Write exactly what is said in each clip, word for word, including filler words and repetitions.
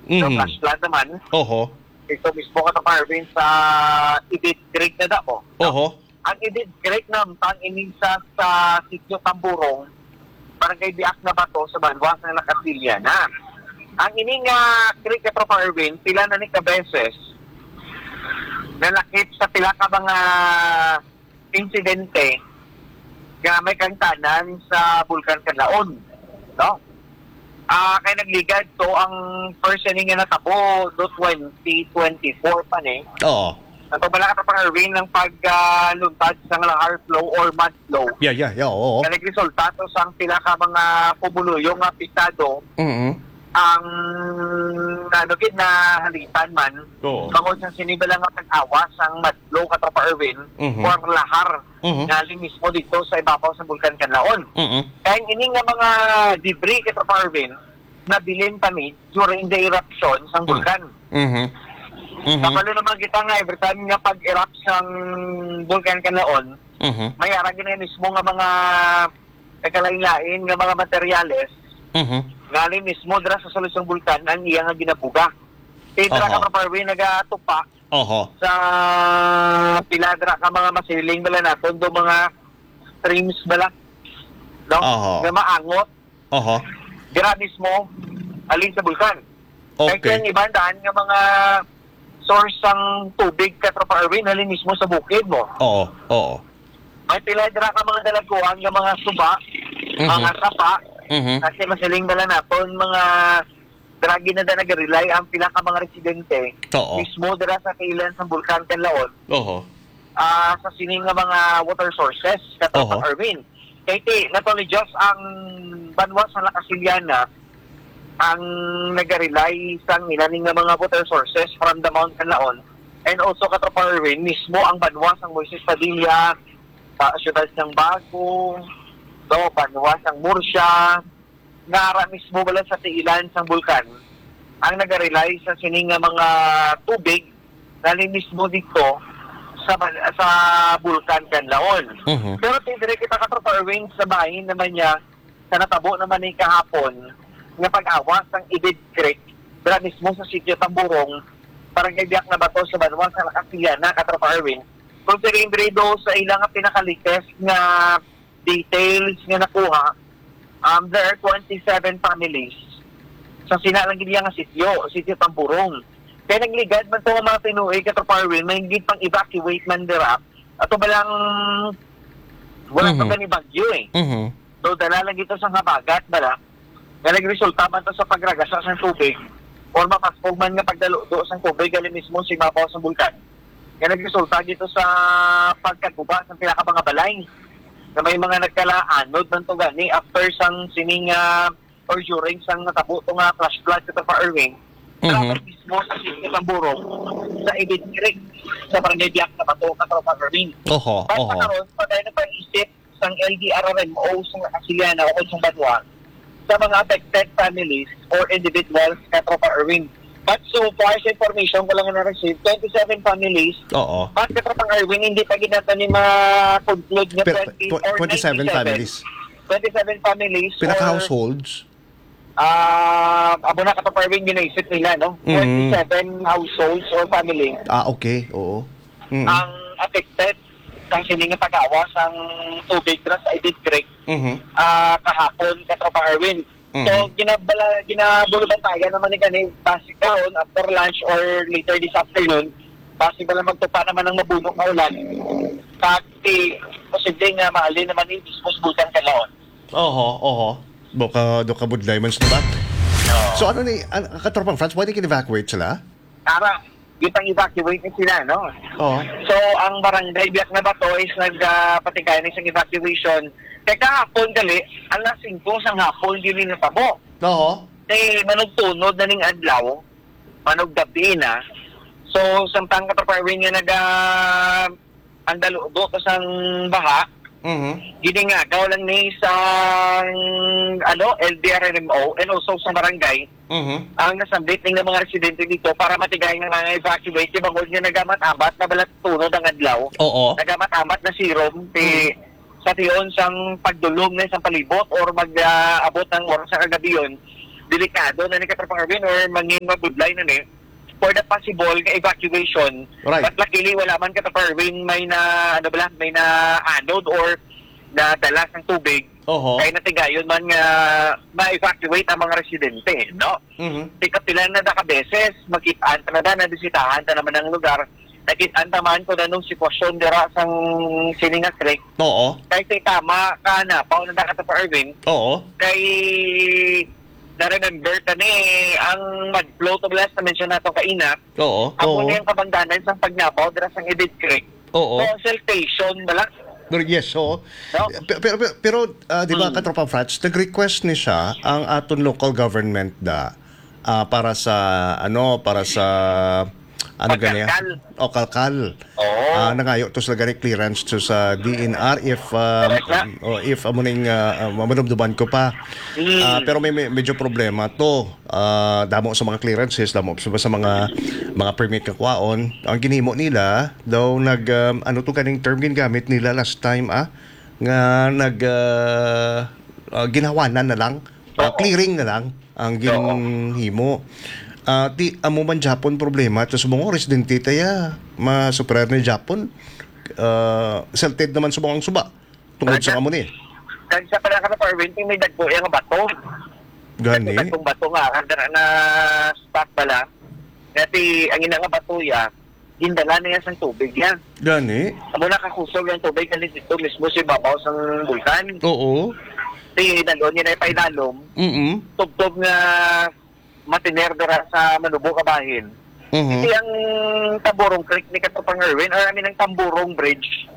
Mm-hmm. So, flash flood naman. Oho. Ito mismo ka Parvin sa Ibid Creek na dako. Oho. Ang Ibid Creek na tang inisa sa sitio Tamburong, barangay Biak na Bato sa Banwas ng Nakasilya na. Ang ining uh, creek ka Parvin, pila na ni kabeses na nakit sa pila ka mga insidente nga may kantanan sa Bulkan Canlaon. No? Ah, uh, kay nagligad to ang first inning nga natabo do twenty twenty-four pa ni. Oo. Ato bala ka pa rin ng pagluntad uh, sa lahar flow or mud flow. Yeah, yeah, yeah, oo. Nga nagresulta to sa pila ka mga pumuluyong nga pisado. Mhm. Ang nanugid na halitan man, oo. bangod sa sinibalang nga pag-awas ang mud flow ka Tropa Erwin Mhm. or lahar Mhm. nga mismo dito sa ibabaw sa Bulkan Canlaon. Mhm. Kaya ining nga mga debris ka Tropa Erwin na bilin kami during the eruption sa bulkan. Mhm. Mhm. Kapalo naman kita nga, every time nga pag-erupt sang Bulkan Canlaon, Mhm. may aragin na mismo nga mga kagalain-lain nga mga materyales Mhm. nga ali mismo dira sa solusyon bulkan ang iya nga ginabuga. Kaya dira Oho. ka Parvin nagatupa Oho. sa pila dira ka mga masiling bala naton do mga streams bala. No? Oho. Nga maangot Oho. dira mismo alin sa bulkan. Kaya Okay. yung ibandaan nga mga source ng tubig ka Tropa Erwin halin mismo sa bukid mo. Oo. Oo. May pila dira ka mga dalaguan nga mga suba, mga sapa, Mhm. kasi masiling bala naton mga dragi na da nag-rely ang pila ka mga residente Oo. mismo dira sa kailan sa Bulkan Canlaon Oho. ah sa sining nga mga water sources ka Tropa Oho. Erwin. Kaya ti, not only just ang banwa sa Lakasiliana ang nag-rely sa nilaning nga mga water sources from the Mount Canlaon, and also ka Tropa Erwin mismo ang banwa sa Moises Padilla, sa siyudad ng Bago, do banwa sang Murcia, ngara mismo bala sa tiilan sang bulkan ang nag-rely sa sining nga mga tubig dali mismo dito sa sa Bulkan Canlaon. Mhm. Pero tidire kita ka Tropa Erwin sa bahin naman niya sa natabo naman ni kahapon nga pag-awas ng Ibid Creek dira mismo sa sitio Tamburong parang Biak na Bato sa banwa sa Lakasiliana ka Tropa Erwin. Considering do sa ilang nga pinaka-latest nga details nga nakuha, um, there are twenty-seven families sa sinalang giniya nga sityo, sityo Tamburong. Kaya nagligad man to mga Pinoy ka Tropa Erwin, may higit pang evacuate man dira. Ato balang wala Mhm. pa gani bagyo eh. Mhm. So dala lang ito sa habagat bala. Nga nagresulta man to sa pagragasa sa tubig or mapaspog man nga pagdaludo sa tubig gali mismo sa ibabaw sa bulkan. Nga nagresulta dito sa pagkaguba sa pinaka mga balay na may mga nagkalaanod man to gani after sang sining uh, or during sang natabo to nga flash flood sa Tropa Erwin. Mhm. Dapat mismo sa sitio Tamburong sa Ibid Creek sa barangay Biak na Bato ka Tropa Erwin. Oho. Basta Oho. karon patay na pag-isip sang L D R R M O sa Nakasiliana o sa Banwa sa mga affected families or individuals ka Tropa Erwin. But so far sa information ko lang na-receive, twenty-seven families. Oo. But ka Tropa Erwin, hindi pa ginata ni ma-conclude na Pero, twenty tw- or twenty-seven ninety-seven. families. twenty-seven families. Pinaka-households? Ah, uh, abo na ka Tropa Erwin, ginaisip nila, no? Mhm. twenty-seven households or family Ah, okay. Oo. Mhm. ang affected sang sining nga pag-awas ang tubig dira sa Ibid Creek Mhm. ah kahapon ka Tropa Erwin. Mhm. So ginabala ginabulubantayan naman ni kani basic kahon after lunch or later this afternoon basic bala magtupa naman ng mabunok na ulan. Pati posible nga mahalin naman ni disposed Bulkan Canlaon. Oho. Oho. Doka, doka budlay man sila ba? So ano ni, an, katropang Franz, pwede kin-evacuate sila? Tara, yung pang-evacuate ni sila, no? Oo. So, ang barangay Biak na Bato is nagpatikayan uh, ng evacuation. Kaya kahapon gali, alas singko sang hapon dili na tabo. Oo. Kaya manugtunod na ning adlaw, manuggabi na. So, samtang Tropa Erwin nga nag uh, ang daludo kasang baha, Mhm. gini nga, gaw lang ni sa ano, L D R R M O and also sa barangay Mhm. ang nasambit ng mga residente dito para matigayin ng mga evacuate. Di bangod nga nagamat-amat na balat tunod ang adlaw. Oo. Nagamat-amat na serum ti sa tiyon sang pagdulong na isang palibot or mag-abot ng oras sa kagabi yun. delikado na ni Katropang Erwin or mangin mabudlay na ni for the possible nga evacuation. Right. But luckily, wala man Katropang Erwin may na, ano ba, may na anode or na dalas ng tubig. Oho. Kaya natigayon man nga ma-evacuate ang mga residente, no? Mhm. Tika pila na nakabeses, makitaan ta na da, nabisitahan ta naman ang lugar. Nakitaan taman ko na nung sitwasyon dira sang Silinga Creek. Oo. Kaya tay tama ka na, pauna na ka pa Erwin, Oo. kay na-remember ta ni ang mud-flow to blast na mention nato kaina. Oo. Ako Oo. na yung kabangdanan sa pagnapaw dira sang Edith Creek. Oo. Consultation bala. Pero yes, oo. No? Pero, pero, pero, pero ah, di ba, Mm. Katropang Franz, nag-request ni siya ang aton local government da ah, para sa, ano, para sa, ano ganyan? Pagkalkal. O, kalkal. Oo. Ah, nangayo to sa gani clearance to sa D N R if um, Correct na. o if amo ning uh, mamanumduman ko pa. Mm. Ah, pero may, may medyo problema to. Ah, damo sa mga clearances, damo sa, sa mga mga permit kakwaon. Ang ginhimo nila daw nag um, ano to kaning term gingamit nila last time ah nga nag uh, uh, ginawanan na lang, uh, Oo. clearing na lang ang ginhimo. Ah, ti amo man Japon problema to sa mga residente taya ma-superar ni Japon. Uh, salted naman sa mga suba tungod sa amo ni. Kaya sa pala ka na pa Erwin, may dagpo yung bato. Gani. Dagpong bato nga, kada na stock pala. Kasi ang ina nga bato ya, hindala na yan sa tubig yan. Gani. Amo nakakusog yung tubig kasi dito mismo si babaw sa bulkan. Oo. Di dalon niya na ipaidalom. Mm. Tugtog nga matiner dira sa Manubo kabahin. Mhm. Kasi ang Tamburong Creek ni Katropang Erwin, or amin ang Tamburong Bridge,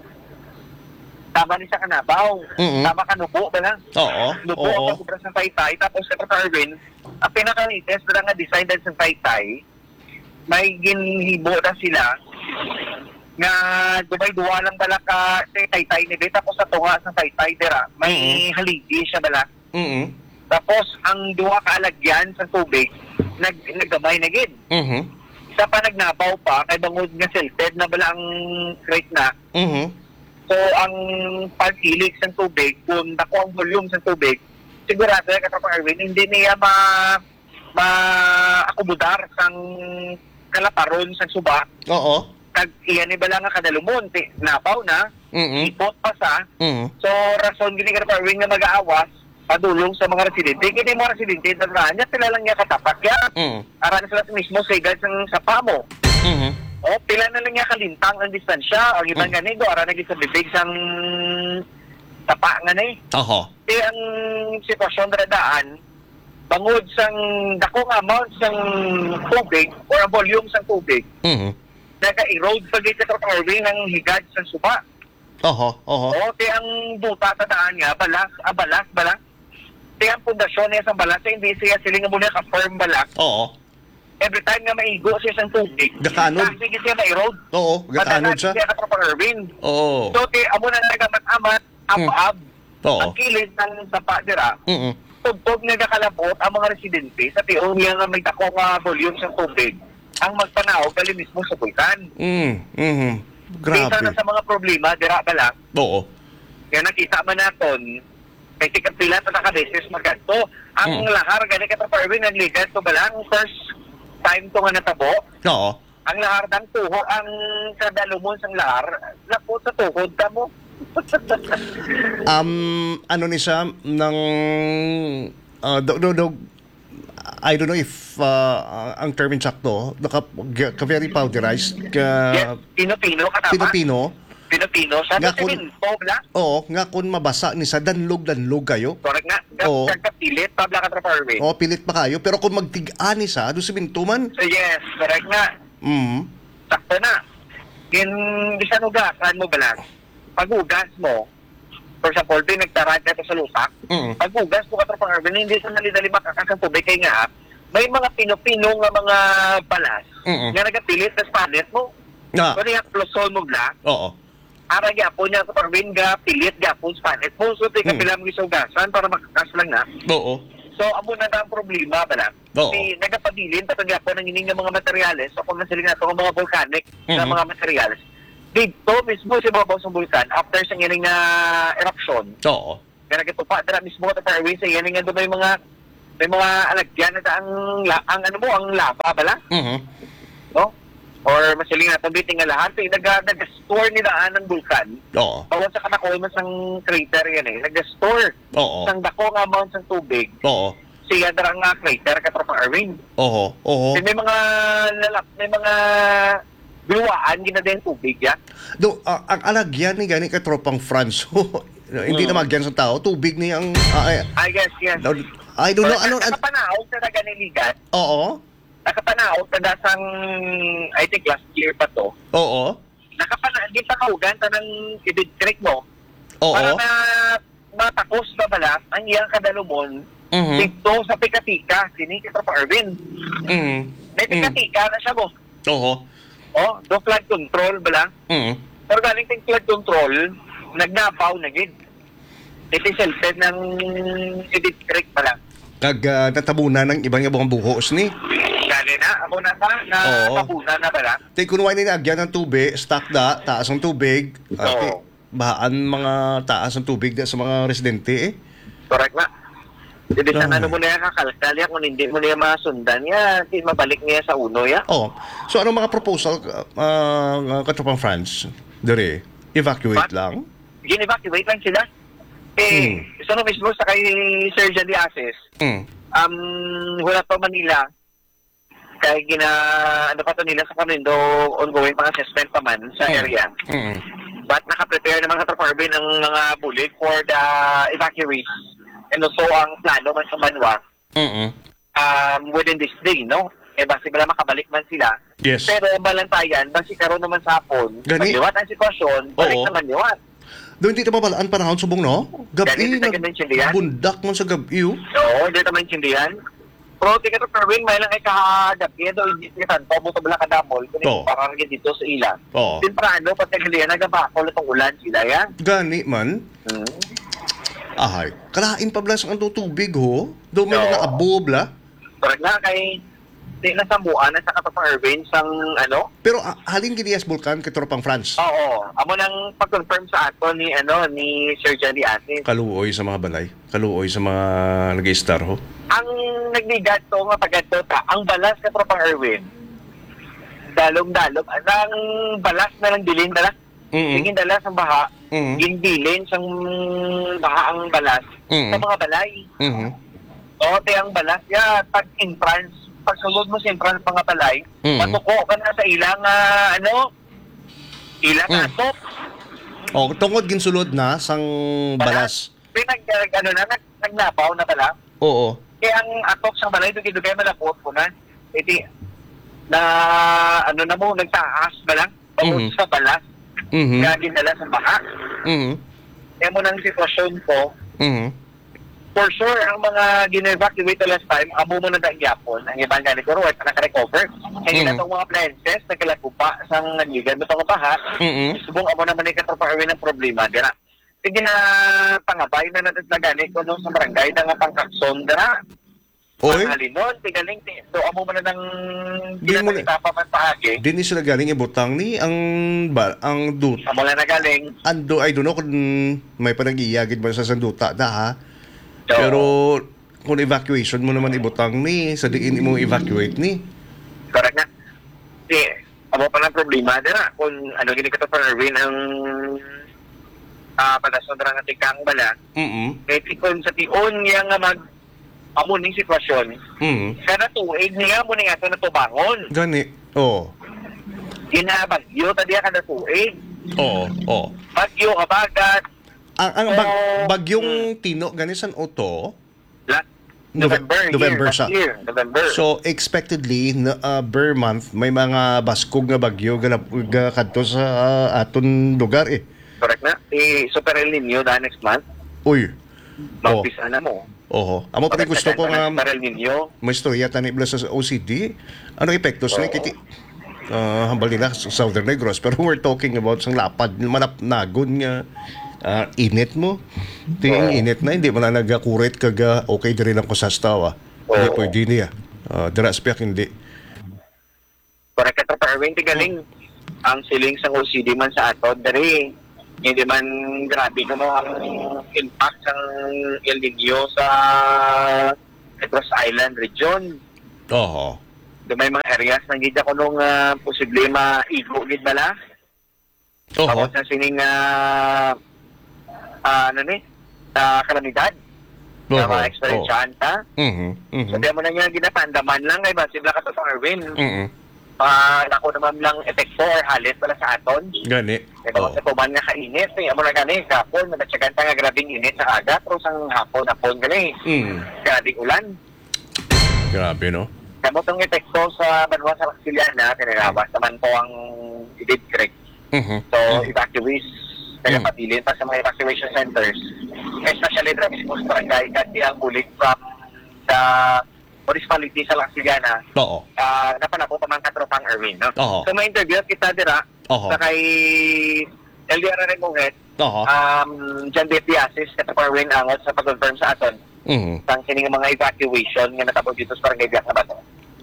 tama ni sa Kanabaw. Mhm. Tama Kanubo ba lang? Oo. Lupo Oo. ang kubra sa Taytay. Tapos sa Katropang Erwin, ang pinaka-latest na nga design din sa Taytay, may ginhibo na sila nga dumay-duwa lang bala ka sa Taytay ni Be. Tapos sa tunga sa Taytay dira, may haligi siya bala. Mhm. Tapos ang duwa ka alagyan sa tubig, nag naggamay na gid. Mhm. Isa pa nagnabaw pa, kay bangod nga silted na bala ang crate na. Mhm. So ang pagkilig sa tubig, kung dako ang volume sa tubig, sigurado na Katropang Erwin, hindi niya ma ma-akomodar sang kalaparon sa suba. Oo. Kag iyan ni bala nga kadalumon, ti nabaw na, Mhm. ipot pa sa. Mhm. So rason gini Katropang Erwin nga mag-aawas, padulong sa mga residente. Kini mga residente, na niya, sila lang niya katapak ya. Mhm. Aran sila sa mismo sa igad ng sapa mo. Mhm. O, pila na lang niya kalintang ang distansya. Ang ibang Mm. mm. ganito, aran naging sa bibig sang tapa nga ni. Oho. Di ang sitwasyon na daan, bangod sang dakong amount sang tubig or ang volume sang tubig, Mhm. naka-erode pa dito sa Erwin ng higad sa suba. Oho. Oho. O, di ang buta sa daan nga, balas, ah, balas, balas. Di ang pundasyon niya sa balas, hindi siya siling muna ka-firm balas. Oo. Every time nga maigo siya sa tubig, Gakanod. sige siya na-erode. Oo. Gatanod siya. Siya Katropang Erwin. Oo. So, di, amo na nagamat-amat, ab-ab, Oo. ang kilid ng sapa dira, Mhm. tugtog nga kakalabot ang mga residente sa tiong niya nga may dako nga volume sa tubig, ang magpanaog gali mismo sa bulkan. Mhm. Mhm. Kaysa na Grabe. sa mga problema, dira ba lang, Oo. kaya nakita man naton, kay tikat pila sa nakabeses magkanto, ang Mm. lahar, gani Katropang Erwin, ang ligat to ba lang, first time to nga natabo, Oo. ang lahar ng tuho, ang kadalumon sang lahar, lapot sa tuhod ta mo. Um, ano ni siya ng uh, do, do, do, I don't know if uh, ang term insakto, naka, ka very powderized, ka Yes, Pino-Pino, katama. Pilipino. Pino-Pino, sa Nga kun- semento, bla. Oo, nga kun mabasa ni sa danlog-danlog kayo. Correct nga. Oo. Kagkapilit, pabla ka traparway. O pilit pa kayo, pero kung magtig-ani sa, doon sa bintuman. So yes, correct nga. Mm. Sakto na. In bisan ugasan mo ba lang, pag-ugas mo, for example, di nagtarad ka sa lusak, Mm. pag-ugas mo ka trapang urban, hindi sa dali-dali makakasang tubig kay nga, may mga pino-pino nga mga balas, Mm-mm. nga nagapilit sa spanet mo. Ah, Kung yung plusol mo bla, oo. ara gyapon niya sa parwin ga pilit gyapon spanet mo. So, di ka Mm. pila mo isugasan para makakas lang na. Oo. So, amo na na ang problema ba lang? Oo. Si nagapadilin, patag gyapon ng ining nga mga materyales, o kung nasiling nato ang mga volcanic na Mhm. mga materials. Dito mismo si babaw sa bulkan, after sa ining na eruption, Oo. kaya nagitupa dira mismo sa Fairway sa ining nga doon may mga may mga alagyan na ang, la- ang ano mo, ang lava bala, Mhm. no? Or masiling na pabiting nga lahat. So, nag, nag-store nila ng vulkan. Oo. Bawal sa kanakoy mas ang crater yan eh. Nag-store Oo. sang dako nga amounts ng tubig. Oo. Siya darang nga crater katropang Arwin. Oo. Oo. So, may mga lalap, may mga biwaan gina din tubig ya. Do, ah, ang alagyan ni gani ka tropang France. Hindi Mm. na magyan sa tao, tubig ni ang ah, ay, I guess, yes. I don't know ano. ano Nakapanaog na naganiligat. oo. Nakapanaog na dasang, I think last year pa to. Oo. Nakapanaog, di pa kaugan ta ng Ibid Creek mo. Oo. Para na matapos na bala ang iyang kadalumon Mhm. dito sa Pikatika, sini kita pa Arvin. Mhm. May Pikatika na siya mo. Oo. Oh, do flood control bala. Mhm. Pero galing ting flood control, nagnapaw na gid. Ito selfed ng Ibid Creek bala. Kag ah, natabunan ng ibang ibang buhos ni. Gali na, ako na ba, na Oo. napuna na bala. Tay kunway ni agyan ng tubig, stock da, taas ng tubig. Oo. Ate, bahaan mga taas ng tubig da sa mga residente eh. Correct na. Hindi sa Ah. ano mo na yan kakalkal yan, kung hindi mo na yan masundan yan, hindi mabalik niya sa uno yan. Oh. So ano mga proposal uh, katropang France? Dere, evacuate But- lang. Gin-evacuate lang sila. Eh, Hmm. isa na mismo sa kay Sir Jan Diases, Mm. um, wala pa Manila, kaya gina, ano pa to nila sa kanindo, ongoing pang assessment pa man sa Mm. area. Mm. But naka-prepare naman sa Trafalgar ng mga bullet for the evacuees. And also ang plano man sa Manwa, Mm. um, within this day, no? Eh, basi bala makabalik man sila. Yes. Pero ang balantayan, basi karoon naman sa hapon, Gani? pagliwat ang sitwasyon, balik Oo. naman liwat. Doon di mabalaan panahon subong no? Gani, Gabi di na ganun siya diyan. bundak man sa gabi. oh. Oo, hindi naman sindihan. Pero tika to Perwin, may lang ay kahagabi, do hindi siya tanto, buto bala kadamol, kung Oo. parang dito sa ila. Oo. Temprano, pati galian, nagabakol itong ulan sila, yan. Gani man. Hmm. Ahay. Kalain pa blas ang tubig ho. Doon may Oo. mga abob la. Correct na, kay di nasambuan na sa katapang Irvin sang ano. Pero ah, halin ginias bulkan katropang France. Oo, amo nang pag-confirm sa ato ni ano ni Sir Johnny Asin. Kaluoy sa mga balay. Kaluoy sa mga nag-star ho. Ang nagbigat to nga pagadto ta, ang balas sa katapang Irvin. Dalom-dalom, ang balas na lang dilin dala. Mm. Tingin dala sa baha, Mm. gindilin sang baha ang balas Mm. sa mga balay. Mhm. O, te ang balas ya pag entrance, pag sulod mo sa entrance mga balay, Mm. matuko ka na sa ilang ah, ano, ilang Mm. atok. Oh, tungod ginsulod na sang balas. Pinag, ano na, nag, nagnapaw na pala. Oo. Kaya ang atok sa balay, dugay-dugay malapot ko na. Iti, na, ano na mo, nagtaas ba lang? Pagod Mhm. sa balas, Mhm. kaya ginala sa baha. Mhm. Kaya mo ng sitwasyon ko, Mhm. for sure, ang mga gine-evacuate the last time, amo mo na dahil yapon, ang ibang ganit ko, at naka-recover. Kaya Mhm. mm. itong mga appliances, nagkalakupa sa nangigan mo itong baha, Mhm. subong amo naman ay katrapaawin ng problema. Dira, sige na pangabay na natin na ganit ko nung sa barangay na nga pangkakson, dira. Oy, Halinon, tigaling, ti- so amo mo na ng Di mo na- ginapagitapa man paagi, din ni sila galing ibutang ni ang ba, ang dut. amo na nagaling. Ando I don't know kung may panag-iyagid ba sa sanduta da ha. So, Pero kung evacuation mo naman ibutang ni sa diin mo evacuate ni. correct na. Si, amo pa ng problema dira kung ano gini ka to for Erwin ang ah padason dira nga tikang bala. Mhm. Kaya tikon sa tion niya nga mag amo ning sitwasyon. Mhm. Kada tuig niya mo ning ato na tubangon. Gani. Oh. Ginabagyo ta diya kada tuig. Oo. Oh. Bagyo kabagat. Ang, ang bag, Oh. bagyong Tino gani san Oto. Last Nove- November, November year, siya. last year, November. So expectedly na uh, per month may mga baskog nga bagyo galap ga kadto sa uh, aton lugar eh. Correct na. I Super El Nino da next month. Uy. Oh. Magbisa na mo. Oho. Amo pa rin gusto ko nga Super El Nino. may istorya tani bla sa O C D. Ano epektos na Oo. kiti uh, hambal nila sa Southern Negros pero we're talking about sang lapad manap nagon nga ah, init mo. Ting Oo. init na hindi mo na nagakurit kaga okay diri lang ko sa stawa. Hindi Oo. pwede niya. Uh, dira spiak hindi. Correct ka pa Erwin, tigaling. Ang siling sa O C D man sa ato, dari hindi man grabe ka mo ang impact ng El Nino sa Petros Island region. Oo. Do may mga areas nang gid ako nung uh, posible maigo gid bala. Oo. Tapos na sining uh, uh, ano ni? Uh, kalamidad. Na Oo. ma-experiencean ta. Mhm. Mhm. So, di mo na niya ginapandaman lang kay Basil ka to sa Erwin. Mhm. Ah, uh, ako naman lang epekto or halit pala sa aton. Gani. Ito Oo. sa tuban nga kainit, eh, amo na gani, kapon, nagatsagan ta nga grabing init sa aga, pero sang hapon, hapon gani, Mm. grabing ulan. Grabe, no? Kamo tong epekto sa Banwa sa Laksiliana, tinirabas naman po ang Ibid Creek. Mhm. So, evacuees, kaya Mm. pabilin pa sa mga evacuation centers. Especially sa mismo sa barangay, kasi ang ulit from the municipality sa Laksiliana, Oo. uh, napanako pa mga katropang Erwin, no? Oo. So, may interview kita dira, Oo. sa kay L D R Remohet, Oo. um, John D. Piasis, katapang Erwin Angot sa pag-confirm sa aton, Mhm. sang sining mga evacuation nga natapos dito sa barangay Biak na Bato.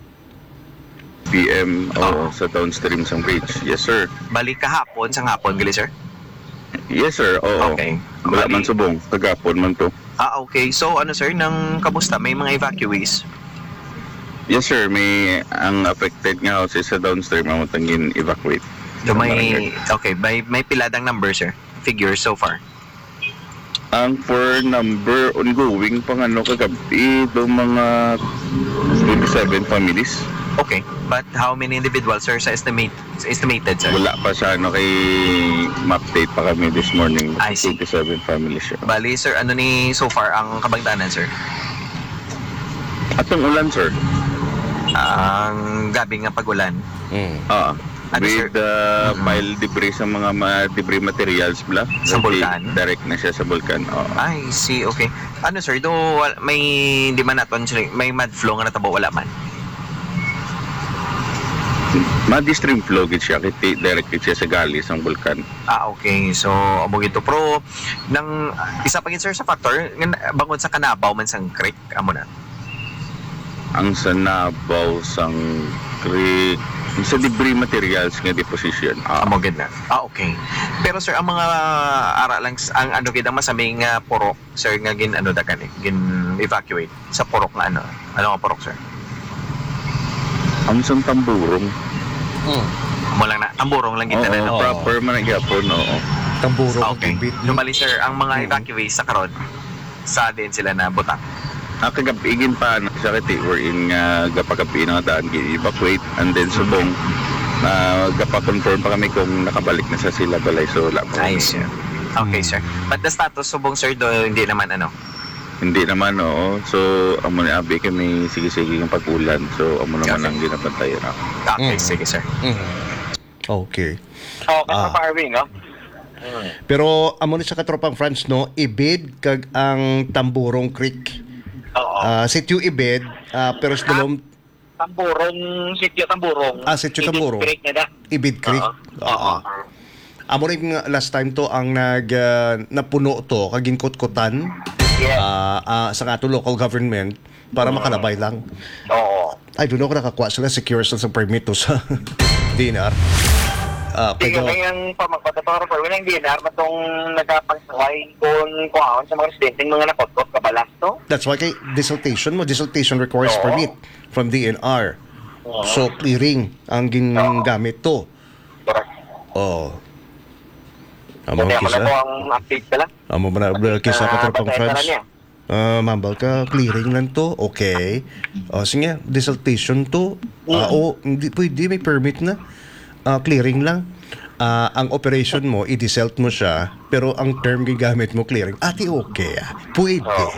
P M o sa downstream sa bridge. Yes, sir. Balik kahapon, sa hapon, gali sir? Yes, sir. Oo. Okay. Wala Bali- man subong. Kagapon man to. Ah, okay. So, ano sir, nang kamusta? May mga evacuees? Yes, sir. May ang affected nga houses sa downstream ang matangin evacuate. So, may, okay, may, may piladang number, sir? Figures so far? Ang for number ongoing pang ano kagabi do mga twenty-seven families. Okay. But how many individuals, sir, sa estimate, sa estimated, sir? Wala pa sa ano kay ma-update pa kami this morning. I see. twenty-seven families siya. Bali, sir, ano ni so far ang kabagdanan, sir? Atong ulan, sir. Ang gabi nga pagulan. Mm. Ah. Ano, sir? With uh, Mhm. pile debris sa mga ma- debris materials bla. Sa Kasi bulkan? Direct na siya sa bulkan. Oo. I see, okay. Ano, sir, do wal- may, hindi man naton, sir, may mud flow nga natabo, wala man? Muddy stream flow gid siya kiti direct gid siya sa galis ang bulkan. Ah, okay. So, amo gito. Pero, nang, isa pa gid, sir, sa factor, nga bangod sa Kanabaw man sang creek, amo na. Ang sa Nabaw sang creek sa debris materials nga deposition. Ah, Amo gid na. Ah, okay. Pero, sir, ang mga ara lang, ang ano gid, ang masaming nga purok, sir, nga gin, ano da gani, gin evacuate sa purok nga ano. Ano nga purok, sir? ang sang tamburong. Mm. Amo lang na, tamburong lang gid na Oo, no. proper man ang gyapon, oo. Tamburo Ah, ng okay. Ibid. Lumali, sir, ang mga Mhm. evacuees sa karon, sa din sila na butang. Ang kagabigin pa na sa kiti wherein nga gapagabi nga daan gi-evacuate and then subong uh, gapa-confirm pa kami kung nakabalik na sa sila balay so wala pa. Nice, sir. Okay, sir. But the status subong, sir, do hindi naman ano. Hindi naman, oo. So, amo ni Abi kami sige-sige yung pag-ulan. So, amo naman Okay. ang ginapantayan ako. Okay, Mhm. sige, sir. Mhm. Okay. So, Ah. katropang Erwin, no? Hmm. Pero amo ni sa katropang France, no, Ibid kag ang Tamburong Creek. Oo. Ah, sitio Ibid, ah, pero sa dalom Tamburong, sityo Tamburong. Ah, sitio Tamburong. Ibid Creek na da. Ibid Creek. Oo. Oo. Amo rin nga last time to ang nag ah, napuno to kaging kutkutan Yes. ah, ah, sa ato local government para makalabay lang. Oo. I don't know kung nakakuha sila secure sila sa permit to sa D N R. Ah, Tingnan pero na yung pamagpagkatoro pero wala hindi na matong nagkapagsaway kung kuhaon sa mga residente mga nakotkot kabalas to. that's why kay dissertation mo, dissertation requires Oo. permit from D N R. Oo. So clearing ang ginagamit to. Correct. Oh. Amo Kaya kisa. pala po ang update pala. Amo ba na kisa Ah, katropang batayan France? na niya. Ah, mambal ka, clearing lang to. Okay. O, sige, dissertation to. Ah, o, hindi pwede, may permit na. Ah, clearing lang. Ah, ang operation mo, i-disselt mo siya, pero ang term gigamit mo, clearing. Ate, okay ah. Pwede. Oo.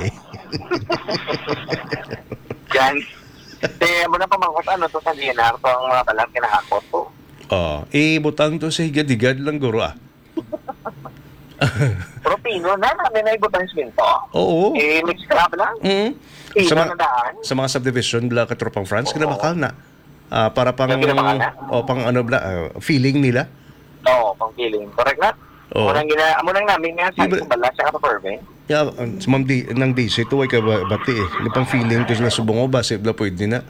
Yan. Kaya mo na pamangkot ano to sa D N R to ang mga balang kinahakot to. Oh, ibutang to sa higad-higad lang, guro ah. Pero pino na namin na ibutang siminto. Oo. Eh, mix crab lang. Mm. Pino Sa, na mga, daan. sa mga subdivision, bla, katropang France, Oo. kinabakal na. Ah, para pang, Yung kinabakal na? o pang ano, bla, ah, feeling nila. Oo, pang feeling. Correct na? Oo. Amo nang gina, amo nang namin nga sa Iba- isang bala sa kapaperme. Yeah, ang sa ma'am di, ng D C ito ay kabati eh. Di pang feeling to sila subungo ba? Sibla pwede na.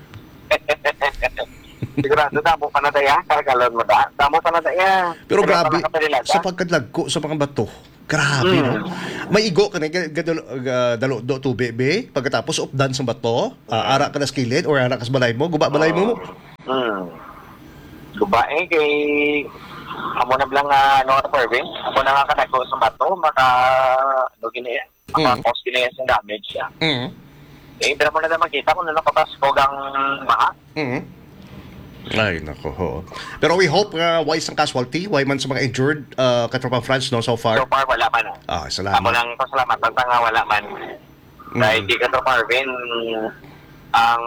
Sigurado damo pa na daya, kargalon mo da. Damo pa na daya. Pero Kaya grabe, pa na kapalilaga. sa pagkadlagko sa mga bato, Grabe, Mm. no? May igo ka na, ga- gadalo, ga- dalo do tubig, be. Pagkatapos, updan sa bato, ah, ara ka na sa kilid, or ara ka sa balay mo, guba balay mo mo. Hmm. Gubae kay amo na lang nga ano ka Pervin. Ako na nga kanagko sa bato maka ano gini maka Mm. cause gini sa damage siya. Mm. Eh dira mo na lang makita kung ano kapaskog ang maha. Mm. Ay, nako, ho. Pero we hope nga wise ang casualty, why man sa mga injured, uh, katropang France, no, so So far. far wala man. Ah, Amo salamat. lang pasalamat ang nga wala man. Dahil di ka to Pervin ang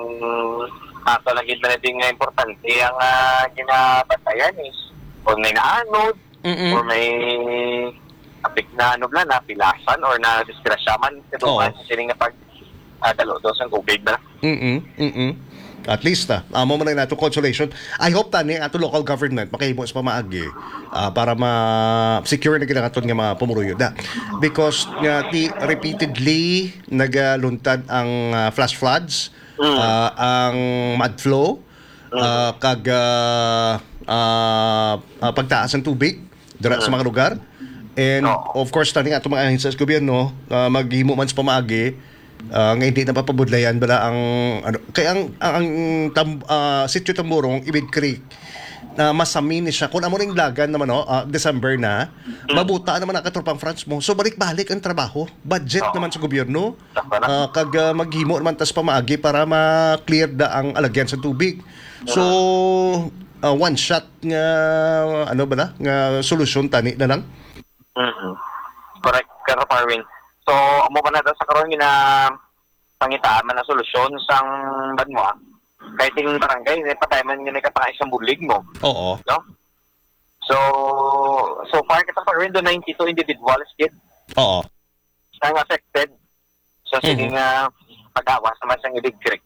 ato lagi na din nga importante ang uh, ginabatayan is kung may naanod Mm-mm. or may apik na ano bla na pilasan or na disgrasyaman Oo. kadungan sa sining nga pag uh, dalo dos ang tubig ba. Mm-mm. Mm-mm. At least, ah, amo man na nato consolation. I hope tani ato local government makahimo sa pamaagi ah, para ma-secure na kinakaton nga mga pumuruyo da. Because nga ti repeatedly nagaluntad ang ah, flash floods, ah, ang mud flow, ah, kag ah, ah, ah, pagtaas ng tubig dira sa mga lugar. And Oo. of course tani ato mga ahensya sa gobyerno ah, maghimo man sa pamaagi. Uh, nga hindi na papabudlayan bala ang ano kaya ang ang, ang tam, ah, sitio Tamburong Ibid Creek na masamin ni siya kung amo ring lagan naman no ah, December na mabuta naman ang katropang France mo so balik-balik ang trabaho budget Oo. naman sa gobyerno Tama na. ah, kag ah, maghimo naman tas pamaagi para ma-clear da ang alagyan sa tubig so ah, one shot nga ano ba na nga solusyon tani na lang. Mhm. Correct ka Parwin. So amo pa na daw sa karon gina pangitaan man na solusyon sang banwa. Kahit yung barangay, may patay man yun ay kapang isang bulig mo. Oo. No? So, so far, kita pa rin do ninety-two individuals kid Oo. ang affected sa Mhm. sining uh, pag-awas naman sa Ibig Creek.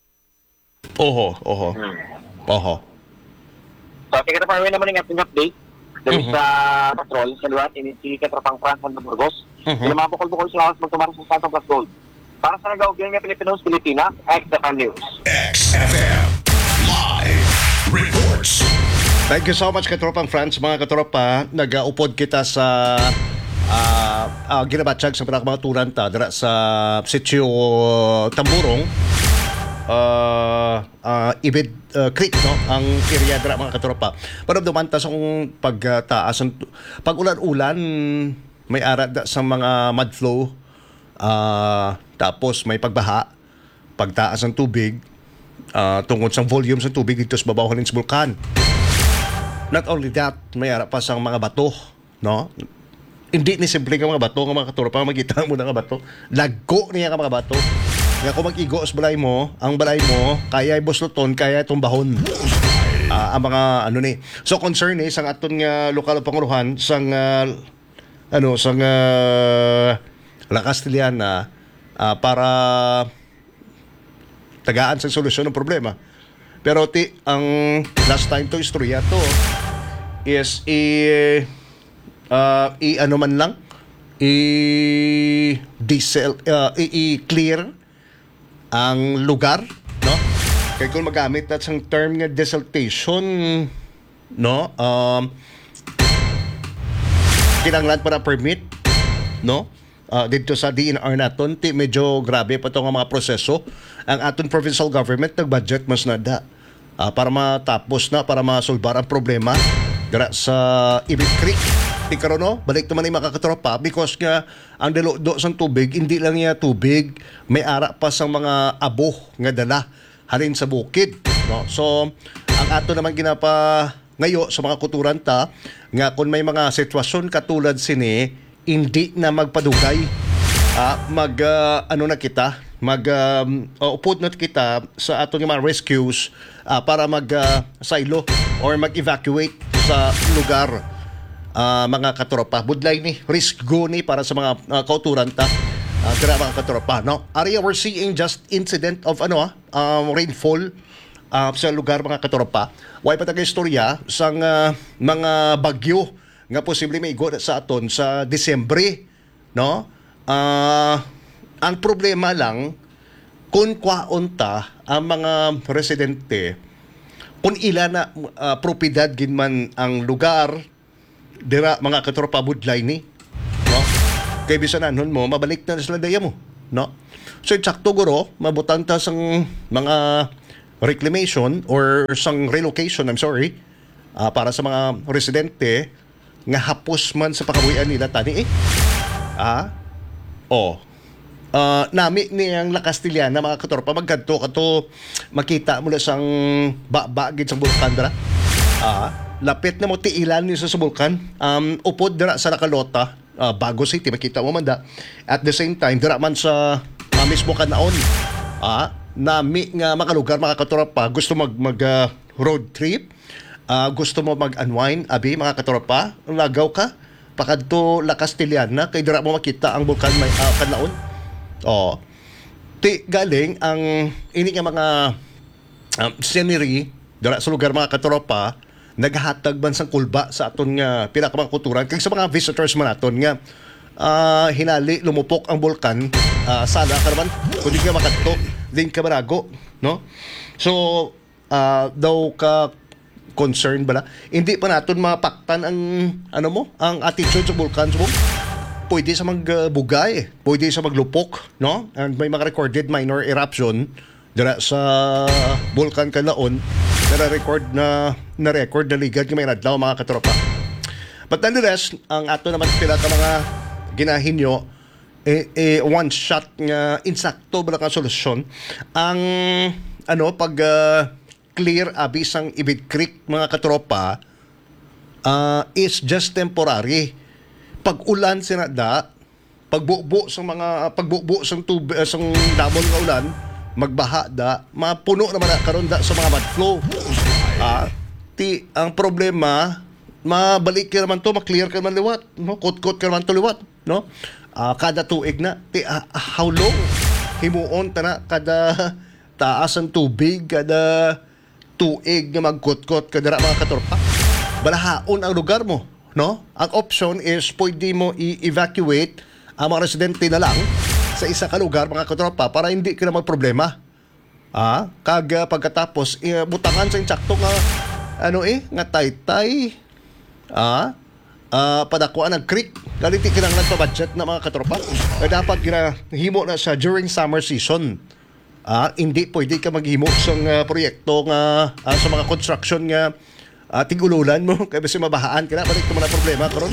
Oho, oho. Hmm. Oho. So, kita pa rin naman yung ating update dahil Mhm. sa patrol sa luwat, initi Katropang France ng Burgos. Mhm. Sila mga bukol-bukol sila mas magtumara sa Santong Plus Gold. Para sa nag-augyan nga Pilipinos, Pilipina, X F M News. X F M Live Reports. Thank you so much katropang France, mga katropa. Nag-upod kita sa uh, uh, ginabatsyag sa mga turanta dira sa sitio Tamburong. Uh, uh, Ibid uh, Creek no ang area dira mga katropa. Pero dumanta sa kung pagtaas ng pag ulan-ulan may ara da sa mga mud flow uh, tapos may pagbaha pagtaas ng tubig uh, tungkol sa volume sa tubig dito sa babaw ng bulkan. Not only that, may ara pa sang mga bato, no? Hindi ni simple nga mga bato nga mga katropa magita mo na nga bato. Lagko niya nga mga bato. Nga kung mag-igo sa balay mo, ang balay mo kaya ibusluton, kaya itong bahon. Ah, ang mga ano ni. So concern ni sang aton nga lokal panguruhan sang ah, ano sang uh, La Castellana ah, para tagaan sa solusyon ng problema. Pero ti ang last time to istorya to is i uh, i ano man lang i diesel uh, i, i clear ang lugar, no? Kaya kung magamit na sang term nga desiltation, no? Um, kinanglan pa na permit, no? Uh, dito sa D N R naton, ti medyo grabe pa to nga mga proseso. Ang aton provincial government nag-budget mas nada uh, para matapos na, para masolbar ang problema dira sa Ibid Creek. Di karon no, balik naman yung makakatropa because nga ang dalo-do sang tubig, hindi lang niya tubig, may ara pa sang mga abo nga dala halin sa bukid, no? So ang ato naman ginapa ngayo sa mga kuturanta nga kung may mga sitwasyon katulad sini, hindi na magpadugay. Ah, mag ah, ano na kita, mag um, uh, upod na kita sa ato nga mga rescues ah, para mag ah, silo or mag-evacuate sa lugar. Uh, mga katropa, budlay ni risk go ni para sa mga uh, kauturanta uh, dira mga katropa, no? Area we're seeing just incident of ano ah, um, rainfall uh, sa lugar mga katropa. Way pa taga istorya sang uh, mga bagyo nga posible may igo sa aton sa Disyembre, no? Uh, ang problema lang kung kwaon ta ang mga residente kung ila na uh, propiedad ginman ang lugar dira mga katropa budlay ni Kay bisan anon mo, mabalik na sila daya mo. No? So, sakto guro, mabutang ta sang mga reclamation or sang relocation, I'm sorry, ah, para sa mga residente nga hapos man sa pakabuhian nila tani eh. Ah? Oh. Uh, nami ni ang La Castillana mga katorpa magkanto kato makita mo na sang ba gid sang bulkan dra. Ah, lapit na mo tiilan ni sa bulkan. Um upod dira sa Nakalota, uh, Bago City makita mo man da. At the same time dira man sa uh, mismo kanaon. Ah, nami nga makalugar mga katorpa gusto mag mag uh, road trip. Uh, gusto mo mag-unwind abi mga katorpa, lagaw ka pakadto La Castillana kay dira mo makita ang bulkan may uh, kanaon. Oh. Ti galing ang ini nga mga um, scenery dara sa lugar mga katropa naghatag man sang kulba sa aton nga pila ka mga kulturan kay sa mga visitors man aton nga uh, hinali lumupok ang bulkan uh, sala ka naman kundi nga makadto din ka barago no. So uh, daw ka concern bala hindi pa naton mapaktan ang ano mo ang attitude sa bulkan subong pwede sa magbugay, pwede sa maglupok, no? And may mga recorded minor eruption dira sa Bulkan Kalaon, na-record na na-record na ligad ng may radlaw mga katropa. But nonetheless, ang ato naman pila ka mga ginahinyo eh, eh, one shot nga insakto bala ka solusyon ang ano pag uh, clear abis ang Ibid Creek mga katropa uh, is just temporary. Pag-ulan sinada, pagbubo sa mga pagbubo sa tubig sa damon nga ulan, magbaha da, mapuno naman na karon da sa mga mud flow. Ah, ti ang problema, mabalik ka naman to, maklear ka naman liwat, no? Kot-kot ka naman to liwat, no? Ah, kada tuig na, ti ah, how long himuon ta na kada taas ang tubig, kada tuig nga magkot-kot kada mga katorpa. Balahaon ang lugar mo. No? Ang option is pwede mo i-evacuate ang mga residente na lang sa isa ka lugar mga katropa para hindi ka na magproblema. Ah, kag uh, pagkatapos uh, butangan sa insakto nga ano eh nga taytay ah uh, padakuan ng creek kaliti kinahanglan pa budget na mga katropa. Eh, dapat ginahimo na sa during summer season. Ah, hindi pwede ka maghimo sa uh, proyekto nga uh, sa mga construction nga Uh, tigululan mo kaya basi mabahaan ka na balik mo na problema karon.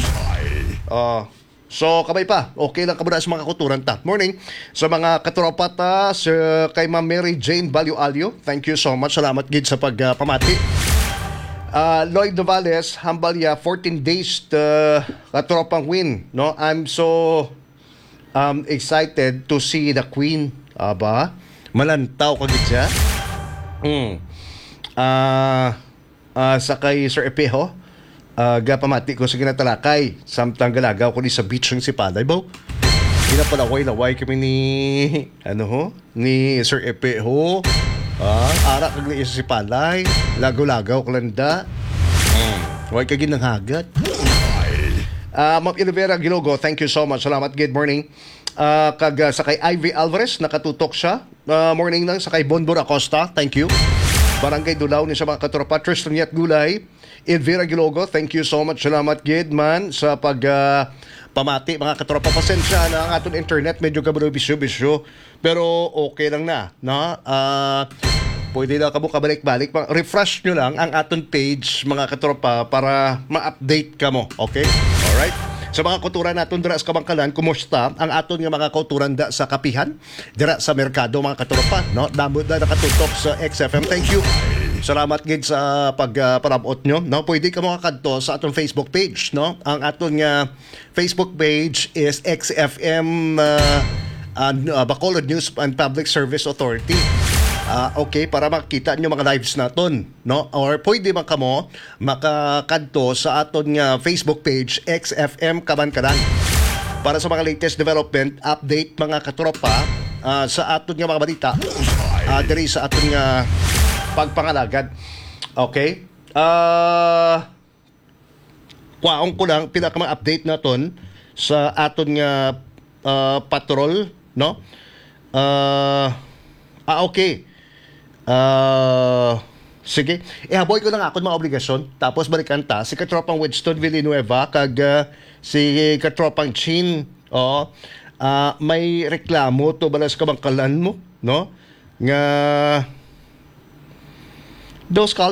Uh, so kabay pa okay lang ka muna sa mga kuturan ta. Morning sa mga katropa ta sa kay Ma'am Mary Jane Balyo Alio, thank you so much, salamat gid sa pagpamati. Uh, Lloyd Novales Hambalya, fourteen days to katropang win, no? I'm so um, excited to see the Queen. Aba malantaw ka gid siya. Mm. Ah uh, Uh, sa kay Sir Epeho, uh, gapamati ko sa ginatalakay samtang galagaw ko ni sa beach ng Sipalay bo. Ginapalaway-laway kami ni ano ho ni Sir Epeho. Ah, ara kag ni sa Sipalay, lagaw-lagaw kalanda. Mm. Way kag ginanghagat. Ah, uh, Ma'am Olivera Gilogo, thank you so much. Salamat, good morning. Uh, kag uh, sa kay Ivy Alvarez nakatutok siya. Uh, morning lang sa kay Bonbon Acosta, thank you. Barangay Dulaw ni sa mga katropa Tristan Yat Gulay, Elvira Gilogo, thank you so much. Salamat gid man sa pag uh, pamati mga katropa. Pasensya na ang aton internet medyo kabalo bisyo-bisyo pero okay lang na, no? Uh, pwede na kamo kabalik-balik. Refresh nyo lang ang aton page mga katropa para ma-update ka mo. Okay? Alright? Sa mga kulturan naton dira sa Kabangkalan, kumusta ang aton nga mga kulturan da sa Kapihan, dira sa merkado mga katropa, no? Damo na nakatutok sa X F M. Thank you. Salamat gid sa pagparabot uh, nyo, no? Pwede ka makakadto sa aton Facebook page, no? Ang aton nga Facebook page is X F M uh, uh, Bacolod News and Public Service Authority. Uh, okay, para makita nyo mga lives naton, no? Or pwede man kamo makakadto sa aton nga Facebook page X F M Kabangkalan para sa mga latest development update mga katropa uh, sa aton nga mga balita uh, diri sa aton nga pagpangalagad. Okay? Uh, kwaong ko lang pinaka mga update naton sa aton nga uh, patrol, no? Uh, ah, okay. Uh, sige, ihaboy ko lang ako mga obligasyon tapos balikan ta si katropang Winston Villanueva kag uh, si katropang Chin Oo. Ah, may reklamo to balas ka bangkalan mo, no? Nga those